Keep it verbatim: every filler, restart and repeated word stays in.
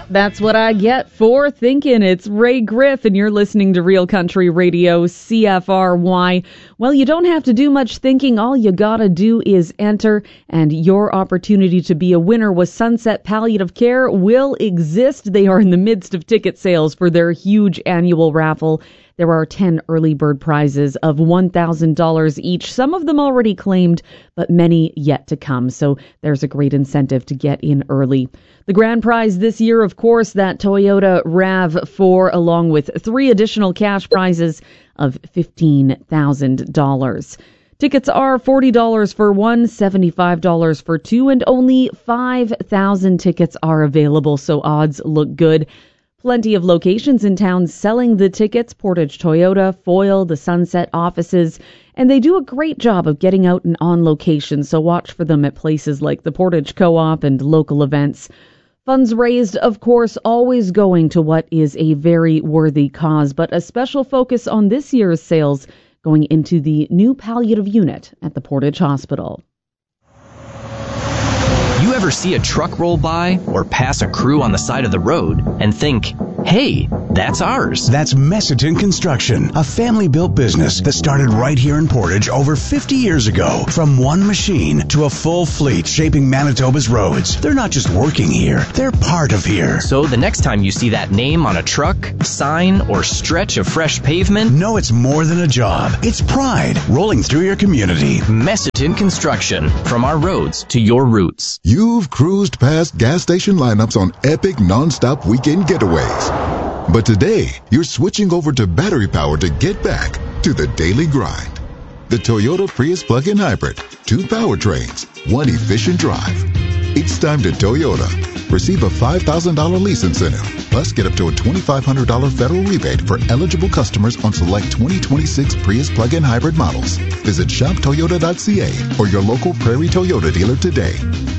That's what I get for thinking. It's Ray Griff, and you're listening to Real Country Radio, C F R Y. Well, you don't have to do much thinking. All you gotta do is enter, and your opportunity to be a winner with Sunset Palliative Care will exist. They are in the midst of ticket sales for their huge annual raffle. There are ten early bird prizes of one thousand dollars each, some of them already claimed, but many yet to come. So there's a great incentive to get in early. The grand prize this year, of course, that Toyota RAV four, along with three additional cash prizes of fifteen thousand dollars. Tickets are forty dollars for one, seventy-five dollars for two, and only five thousand tickets are available, so odds look good. Plenty of locations in town selling the tickets: Portage Toyota, Foyle, the Sunset offices, and they do a great job of getting out and on location, so watch for them at places like the Portage Co-op and local events. Funds raised, of course, always going to what is a very worthy cause, but a special focus on this year's sales going into the new palliative unit at the Portage Hospital. You ever see a truck roll by or pass a crew on the side of the road and think, hey, that's ours? That's Messiton Construction, a family-built business that started right here in Portage over fifty years ago. From one machine to a full fleet shaping Manitoba's roads. They're not just working here, they're part of here. So the next time you see that name on a truck, sign, or stretch of fresh pavement, know it's more than a job. It's pride rolling through your community. Messiton Construction, from our roads to your roots. You've cruised past gas station lineups on epic non-stop weekend getaways. But today, you're switching over to battery power to get back to the daily grind. The Toyota Prius plug-in hybrid. Two powertrains, one efficient drive. It's time to Toyota. Receive a five thousand dollars lease incentive, plus get up to a twenty-five hundred dollars federal rebate for eligible customers on select twenty twenty-six Prius plug-in hybrid models. Visit shop toyota dot c a or your local Prairie Toyota dealer today.